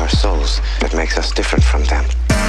our souls that makes us different from them.